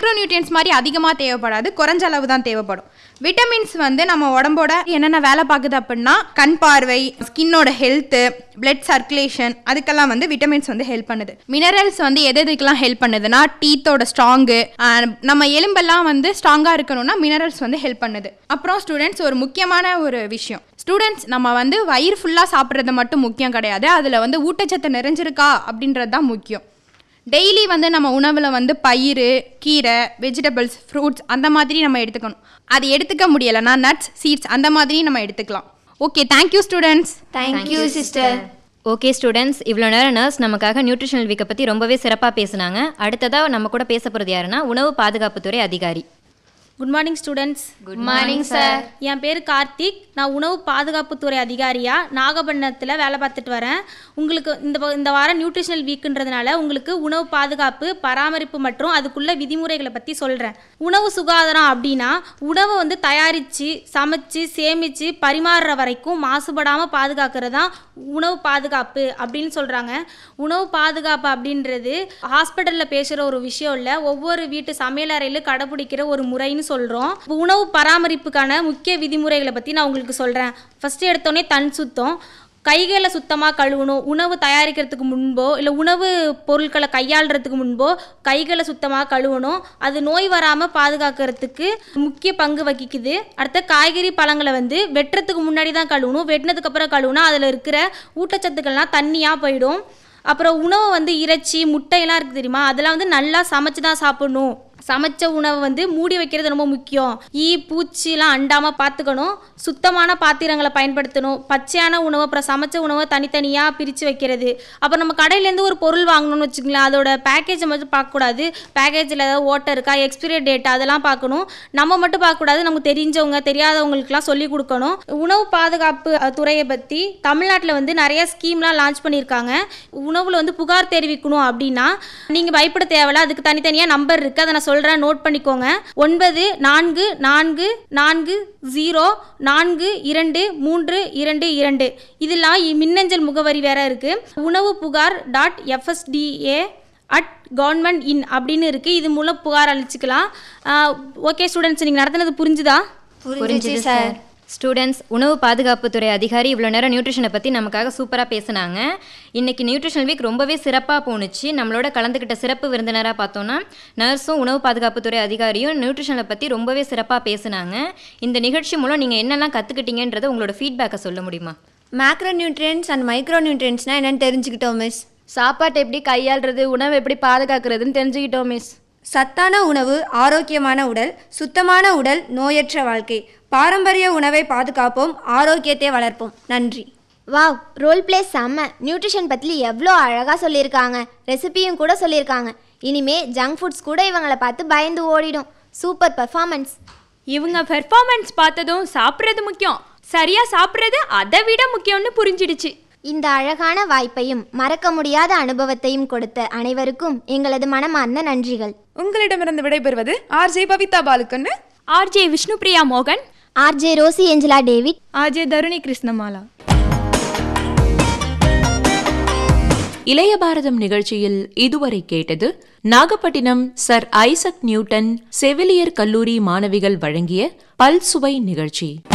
Nutrients மாதிரி அதிகமாக தேவைப்படாது, குறைஞ்ச அளவு தான் தேவைப்படும். விட்டமின்ஸ் வந்து நம்ம உடம்போட என்னென்ன வேலை பார்க்குது அப்படின்னா கண் பார்வை, ஸ்கின்னோட ஹெல்த்து, பிளட் சர்க்குலேஷன், அதுக்கெல்லாம் வந்து விட்டமின்ஸ் வந்து ஹெல்ப் பண்ணுது. மினரல்ஸ் வந்து எதுக்கெல்லாம் ஹெல்ப் பண்ணுதுன்னா டீத்தோட ஸ்ட்ராங்கு, நம்ம எலும்பெல்லாம் வந்து ஸ்ட்ராங்காக இருக்கணும்னா மினரல்ஸ் வந்து ஹெல்ப் பண்ணுது. அப்புறம் ஸ்டூடெண்ட்ஸ், ஒரு முக்கியமான ஒரு விஷயம், ஸ்டூடெண்ட்ஸ் நம்ம வந்து வயிறு ஃபுல்லாக சாப்பிட்றது மட்டும் முக்கியம் கிடையாது, அதில் வந்து ஊட்டச்சத்து நிறைஞ்சிருக்கா அப்படின்றது தான் முக்கியம். டெய்லி வந்து நம்ம உணவில் வந்து பயிறு, கீரை, வெஜிடபிள்ஸ், ஃப்ரூட்ஸ் அந்த மாதிரி நம்ம எடுத்துக்கணும். அது எடுத்துக்க முடியலைன்னா நட்ஸ், சீட்ஸ் அந்த மாதிரி நம்ம எடுத்துக்கலாம். Okay, thank you students. Thank you sister. Okay students, இவ்வளோ நேரம் நர்ஸ் நமக்காக நியூட்ரிஷனல் வீக்கை பற்றி ரொம்பவே சிறப்பாக பேசுனாங்க. அடுத்ததாக நம்ம கூட பேச போகிறது யாருன்னா உணவு பாதுகாப்புத்துறை அதிகாரி. Good morning students. Good morning sir. என் பேர் கார்த்திக். நான் உணவு பாதுகாப்புத்துறை அதிகாரியாக நாகப்பட்டினத்தில் வேலை பார்த்துட்டு வரேன். உங்களுக்கு இந்த வாரம் நியூட்ரிஷனல் வீக்குன்றதுனால உங்களுக்கு உணவு பாதுகாப்பு, பராமரிப்பு மற்றும் அதுக்குள்ள விதிமுறைகளை பற்றி சொல்கிறேன். உணவு சுகாதாரம் அப்படின்னா உணவை வந்து தயாரித்து, சமைச்சு, சேமித்து, பரிமாறுற வரைக்கும் மாசுபடாமல் பாதுகாக்கிறது தான் உணவு பாதுகாப்பு அப்படின்னு சொல்கிறாங்க. உணவு பாதுகாப்பு அப்படின்றது ஹாஸ்பிட்டலில் பேசுகிற ஒரு விஷயம் இல்லை, ஒவ்வொரு வீட்டு சமையலறையில் கடைப்பிடிக்கிற ஒரு முறைன்னு சொல்கிறோம். உணவு பராமரிப்புக்கான முக்கிய விதிமுறைகளை பற்றி நான் உங்களுக்கு சொல்கிறேன். ஃபஸ்ட்டு எடுத்தோடனே தன் சுத்தம், கைகளை சுத்தமாக கழுவணும். உணவு தயாரிக்கிறதுக்கு முன்போ இல்லை உணவு பொருட்களை கையாளுறதுக்கு முன்போ கைகளை சுத்தமாக கழுவணும். அது நோய் வராமல் பாதுகாக்கிறதுக்கு முக்கிய பங்கு வகிக்குது. அடுத்த காய்கறி பழங்களை வந்து வெட்டுறதுக்கு முன்னாடி தான் கழுவணும். வெட்டினதுக்கப்புறம் கழுவுனா அதில் இருக்கிற ஊட்டச்சத்துக்கள்லாம் தண்ணியாக போயிடும். அப்புறம் உணவு வந்து இறைச்சி, முட்டையெல்லாம் இருக்குது தெரியுமா, அதெல்லாம் வந்து நல்லா சமைச்சு தான் சாப்பிடணும். சமைச்ச உணவை வந்து மூடி வைக்கிறது ரொம்ப முக்கியம். பூச்சிலாம் அண்டாமல் பார்த்துக்கணும். சுத்தமான பாத்திரங்களை பயன்படுத்தணும். பச்சையான உணவை அப்புறம் சமைச்ச உணவை தனித்தனியாக பிரித்து வைக்கிறது. அப்புறம் நம்ம கடையிலேருந்து ஒரு பொருள் வாங்கணும்னு வச்சுக்கலாம், அதோட பேக்கேஜை மட்டும் பார்க்கக்கூடாது. பேக்கேஜில் ஏதாவது ஓட்டை இருக்கா, எக்ஸ்பிரி டேட் அதெல்லாம் பார்க்கணும். நம்ம மட்டும் பார்க்கக்கூடாது, நமக்கு தெரிஞ்சவங்க தெரியாதவங்களுக்குலாம் சொல்லிக் கொடுக்கணும். உணவு பாதுகாப்பு துறையை பற்றி தமிழ்நாட்டில் வந்து நிறைய ஸ்கீம்லாம் லான்ச் பண்ணியிருக்காங்க. உணவில் வந்து புகார் தெரிவிக்கணும் அப்படின்னா நீங்கள் பயப்பட தேவையில்ல, அதுக்கு தனித்தனியாக நம்பர் இருக்குது, அதை நான் சொல்கிறேன், நோட் பண்ணிக்கோங்க. 94440422 இதெல்லாம் மின்னஞ்சல் முகவரி வேற இருக்கு. உணவு புகார் .fsda@government.in அப்படின்னு இருக்கு. இது மூலம் புகார் அளிச்சுக்கலாம். ஓகே ஸ்டூடெண்ட்ஸ், நீங்கள் நடத்தினது புரிஞ்சுதா? புரிஞ்சுது சார். ஸ்டூடெண்ட்ஸ், உணவு பாதுகாப்புத்துறை அதிகாரி இவ்வளோ நேரம் நியூட்ரிஷனை பற்றி நமக்காக சூப்பராக பேசுனாங்க. இன்றைக்கி நியூட்ரிஷனல் வீக் ரொம்பவே சிறப்பாக போணுச்சு. நம்மளோட கலந்துக்கிட்ட சிறப்பு விருந்தினராக பார்த்தோன்னா நர்ஸும் உணவு பாதுகாப்புத்துறை அதிகாரியும் நியூட்ரிஷனை பற்றி ரொம்பவே சிறப்பாக பேசுனாங்க. இந்த நிகழ்ச்சி மூலம் நீங்கள் என்னெல்லாம் கற்றுக்கிட்டீங்கன்றதை உங்களோட ஃபீட்பேக்கை சொல்ல முடியுமா? மேக்ரோ நியூட்ரியன்ஸ் அண்ட் மைக்ரோ நியூட்ரியன்ஸ்னால் என்னென்னு தெரிஞ்சுக்கிட்டோம் மிஸ். சாப்பாட்டை எப்படி கையாளுறது, உணவை எப்படி பாதுகாக்கிறதுன்னு தெரிஞ்சுக்கிட்டோம் மிஸ். சத்தான உணவு, ஆரோக்கியமான உடல், சுத்தமான உடல், நோயற்ற வாழ்க்கை. பாரம்பரிய உணவை பாதுகாப்போம், ஆரோக்கியத்தை வளர்ப்போம். நன்றி. வாவ், ரோல் பிளே செம்ம. நியூட்ரிஷன் பற்றி எவ்வளோ அழகாக சொல்லியிருக்காங்க, ரெசிபியும் கூட சொல்லியிருக்காங்க. இனிமே ஜங்க் ஃபுட்ஸ் கூட இவங்களை பார்த்து பயந்து ஓடிடும். Super performance. இவங்க பெர்ஃபார்மன்ஸ் பார்த்ததும் சாப்பிட்றது முக்கியம், சரியாக சாப்பிட்றது அதை விட முக்கியம்னு புரிஞ்சிடுச்சு. இந்த அழகான வாய்ப்பையும் மறக்க முடியாத அனுபவத்தையும் கொடுத்த அனைவருக்கும் எங்களது மனமார்ந்த நன்றிகள். உங்களிடமிருந்து விடைபெறுவது ஆர்ஜே பவிதா பாலுக்கண்ணு, ஆர்ஜே விஷ்ணுபிரியா மோகன், RJ Rousey Angela David, RJ தருணி கிருஷ்ணமாலா. இளைய பாரதம் நிகழ்ச்சியில் இதுவரை கேட்டது நாகப்பட்டினம் சர் ஐசக் நியூட்டன் செவிலியர் கல்லூரி மாணவிகள் வழங்கிய பல்சுவை நிகழ்ச்சி.